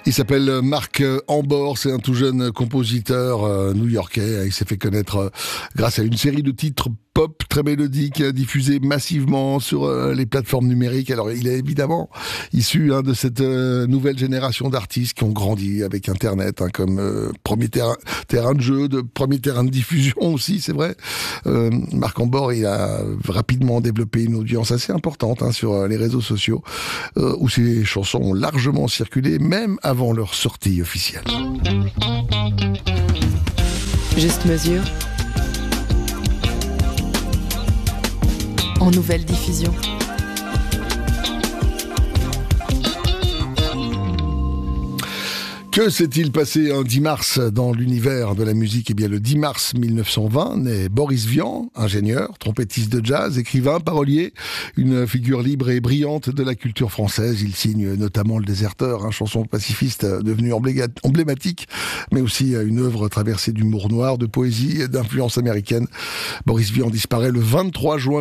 Il s'appelle Marc Ambor, c'est un tout jeune compositeur new-yorkais. Il s'est fait connaître grâce à une série de titres pop très mélodiques diffusés massivement sur les plateformes numériques. Alors il est évidemment issu de cette nouvelle génération d'artistes qui ont grandi avec Internet comme premier terrain de jeu, de premier terrain de diffusion aussi, c'est vrai. Marc Ambor, il a rapidement développé une audience assez importante sur les réseaux sociaux où ses chansons ont largement circulé même avant leur sortie officielle. Juste mesure en nouvelle diffusion. Que s'est-il passé un 10 mars dans l'univers de la musique ? Eh bien, le 10 mars 1920 naît Boris Vian, ingénieur, trompettiste de jazz, écrivain, parolier, une figure libre et brillante de la culture française. Il signe notamment Le Déserteur, chanson pacifiste devenue emblématique, mais aussi une œuvre traversée d'humour noir, de poésie et d'influence américaine. Boris Vian disparaît le 23 juin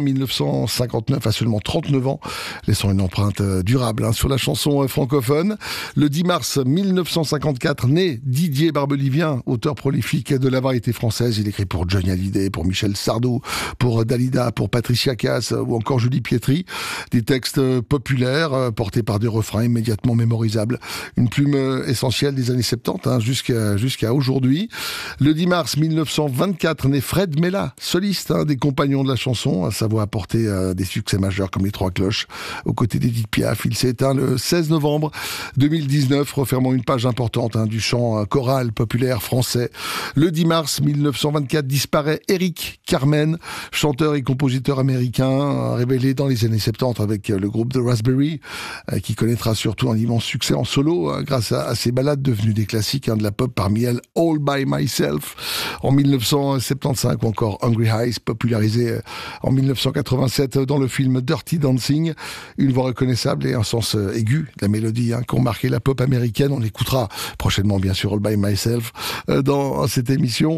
1959 à seulement 39 ans, laissant une empreinte durable sur la chanson francophone. Le 10 mars 1954, né Didier Barbelivien, auteur prolifique de la variété française. Il écrit pour Johnny Hallyday, pour Michel Sardou, pour Dalida, pour Patricia Cass ou encore Julie Pietri. Des textes populaires portés par des refrains immédiatement mémorisables. Une plume essentielle des années 70 jusqu'à aujourd'hui. Le 10 mars 1924 naît Fred Mella, soliste des compagnons de la chanson. Sa voix a porté des succès majeurs comme Les Trois Cloches. Aux côtés d'Edith Piaf, il s'est éteint le 16 novembre 2019, refermant une page importante du chant choral populaire français. Le 10 mars 1924 disparaît Eric Carmen, chanteur et compositeur américain, révélé dans les années 70 avec le groupe The Raspberry, qui connaîtra surtout un immense succès en solo grâce à ses ballades devenues des classiques de la pop, parmi elles All By Myself en 1975 ou encore Hungry Eyes, popularisé en 1987 dans le film Dirty Dancing. Une voix reconnaissable et un sens aigu de la mélodie qui ont marqué la pop américaine. On écoutera prochainement bien sûr All By Myself dans cette émission.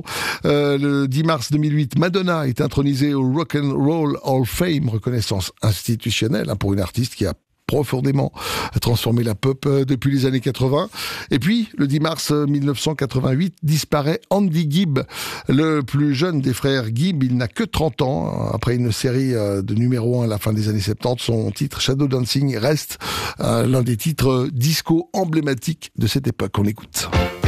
Le 10 mars 2008, Madonna est intronisée au Rock and Roll Hall of Fame, reconnaissance institutionnelle pour une artiste qui a profondément transformé la pop depuis les années 80. Et puis, le 10 mars 1988, disparaît Andy Gibb, le plus jeune des frères Gibb. Il n'a que 30 ans. Après une série de numéro 1 à la fin des années 70, son titre Shadow Dancing reste l'un des titres disco emblématiques de cette époque. On écoute.